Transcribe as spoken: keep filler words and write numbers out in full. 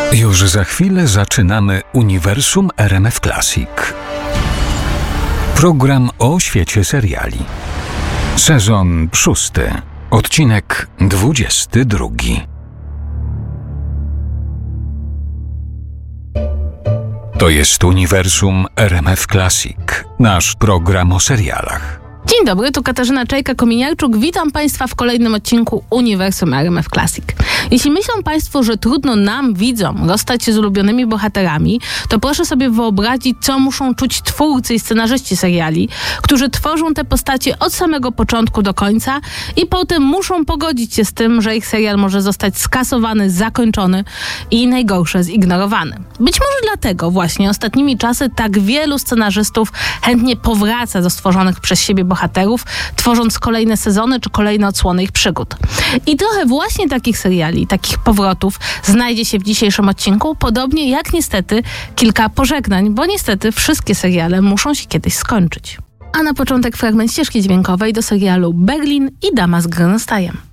Już za chwilę zaczynamy Uniwersum R M F Classic. Program o świecie seriali. Sezon szósty. Odcinek dwudziesty drugi. To jest Uniwersum R M F Classic. Nasz program o serialach. Dzień dobry, tu Katarzyna Czajka-Kominiarczuk. Witam Państwa w kolejnym odcinku Uniwersum R M F Classic. Jeśli myślą Państwo, że trudno nam, widzom, rozstać się z ulubionymi bohaterami, to proszę sobie wyobrazić, co muszą czuć twórcy i scenarzyści seriali, którzy tworzą te postacie od samego początku do końca i potem muszą pogodzić się z tym, że ich serial może zostać skasowany, zakończony i najgorsze zignorowany. Być może dlatego właśnie ostatnimi czasy tak wielu scenarzystów chętnie powraca do stworzonych przez siebie bohaterów, bohaterów, tworząc kolejne sezony czy kolejne odsłony ich przygód. I trochę właśnie takich seriali, takich powrotów znajdzie się w dzisiejszym odcinku, podobnie jak niestety kilka pożegnań, bo niestety wszystkie seriale muszą się kiedyś skończyć. A na początek fragment ścieżki dźwiękowej do serialu Berlin i Dama z Granatajem.